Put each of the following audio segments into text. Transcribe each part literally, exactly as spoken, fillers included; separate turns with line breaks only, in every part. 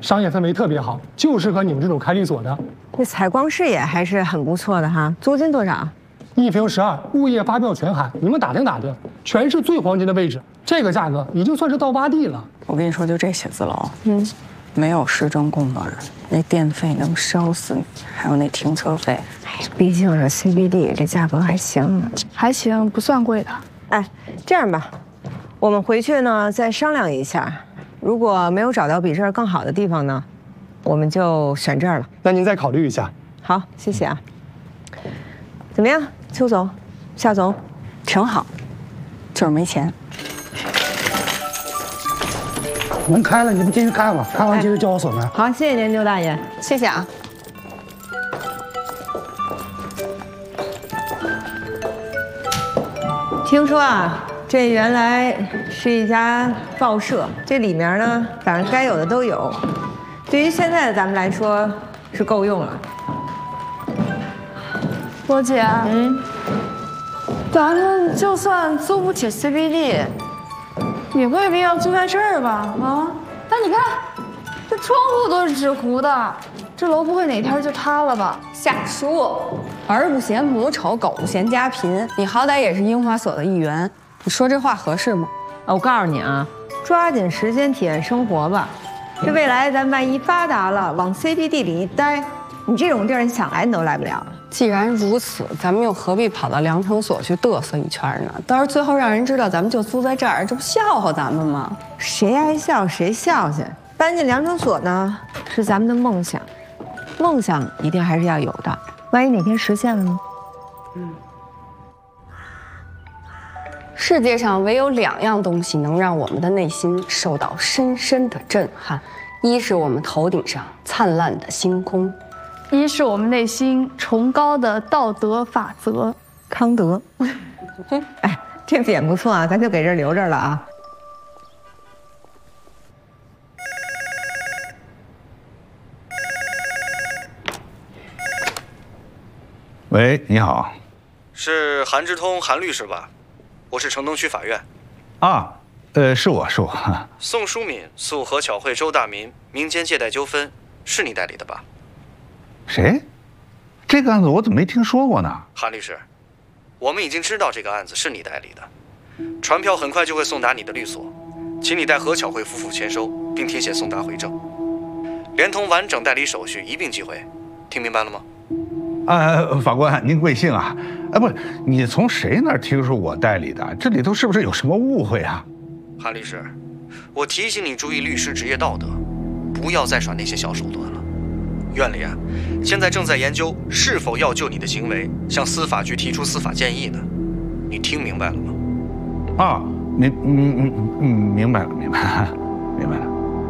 商业氛围特别好，就适合你们这种开律所的。
那采光视野还是很不错的哈。租金多少？
一平十二，物业发票全含，你们打听打听，全是最黄金的位置，这个价格已经算是到洼地了。
我跟你说，就这写字楼，嗯，没有市政供暖，那电费能烧死你，还有那停车费。
哎，毕竟是 C B D， 这价格还行，
还行，不算贵的。
哎，这样吧，我们回去呢再商量一下，如果没有找到比这儿更好的地方呢，我们就选这儿了。
那您再考虑一下。
好，谢谢啊。怎么样，邱总、夏总，
挺好，就是没钱。
门开了，你们进去看吧，看完接着叫我锁门。
好，谢谢您，刘大爷，
谢谢啊。
听说啊，这原来是一家报社，这里面呢，反正该有的都有。对于现在的咱们来说，是够用了。
波姐，嗯，咱们就算租不起 C B D， 也未必要租在这儿吧？啊，但你看，这窗户都是纸糊的，这楼不会哪天就塌了吧？
瞎说，儿不嫌母丑，狗不嫌家贫。你好歹也是英华所的一员，你说这话合适吗？
我告诉你啊，抓紧时间体验生活吧。这未来咱万一发达了，往 C B D 里一待，你这种地儿你想来你都来不了。
既然如此，咱们又何必跑到量程所去嘚瑟一圈呢？到时候最后让人知道咱们就租在这儿，这不笑话咱们吗？
谁爱笑谁笑去。搬进量程所呢，是咱们的梦想，梦想一定还是要有的。万一哪天实现了呢？嗯。
世界上唯有两样东西能让我们的内心受到深深的震撼，一是我们头顶上灿烂的星空。
一是我们内心崇高的道德法则，
康德。哎，这匾不错啊，咱就给这留着了啊。
喂，你好，
是韩之通韩律师吧？我是城东区法院。
啊，呃，是我是我。
宋淑敏诉何巧慧、周大民民间借贷纠纷，是你代理的吧？
谁？这个案子我怎么没听说过呢？
韩律师，我们已经知道这个案子是你代理的，传票很快就会送达你的律所，请你代何巧慧夫妇签收，并填写送达回证，连同完整代理手续一并寄回，听明白了吗？
啊，法官，您贵姓啊？哎，不是，你从谁那儿听说我代理的？这里头是不是有什么误会啊？
韩律师，我提醒你注意律师职业道德，不要再耍那些小手段了。院里啊，现在正在研究是否要就你的行为向司法局提出司法建议呢。你听明白了吗？
啊，明嗯嗯嗯，明白了，明白了，明白了。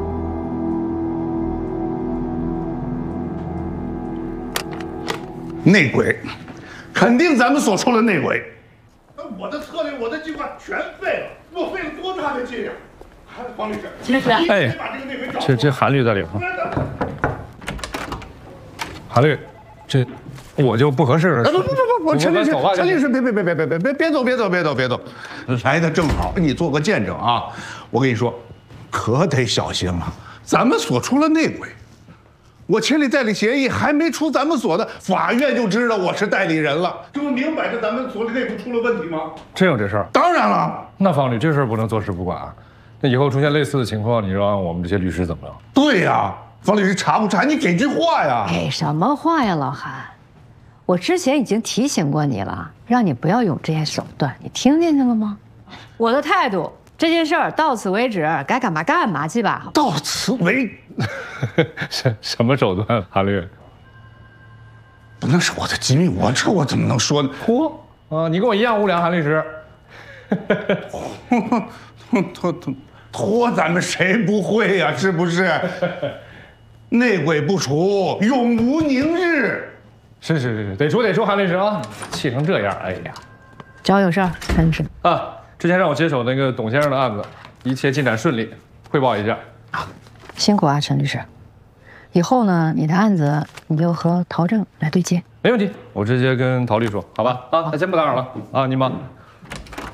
内鬼，肯定咱们所说的内鬼。
那我的策略，我的计划全废了，我费了多大的劲呀！黄律师，
律师，哎，这这韩律在里头。韩律，这我就不合适了。
不不不不，我陈律师，陈律师，别别别别别别别别走别走别走别走，来的正好，你做个见证啊！我跟你说，可得小心了，咱们所出了内鬼。我签立代理协议还没出咱们所的，法院就知道我是代理人了，这不明摆着咱们所里内部出了问题吗？
真有这事儿？
当然了。
那方律，这事儿不能坐视不管啊！那以后出现类似的情况，你让我们这些律师怎么样？
对呀，方律师查不查？你给句话呀！
给什么话呀，老韩？我之前已经提醒过你了，让你不要用这些手段，你听进去了吗？我的态度。这件事儿到此为止，该干嘛干嘛去吧。
到此为，
什什么手段？韩律，
不那是我的机密，我这我怎么能说呢？
嚯啊！你跟我一样无良，韩律师。
拖拖拖，咱们谁不会呀？是不是？内鬼不除，永无宁日。
是是是，得除得除，韩律师啊，气成这样，哎呀！
找有事儿，陈律师
啊。之前让我接手那个董先生的案子，一切进展顺利，汇报一下。
好，辛苦啊，陈律师。以后呢，你的案子你就和陶正来对接。
没问题，我直接跟陶律说，好吧？啊，那先不打扰了啊，您忙。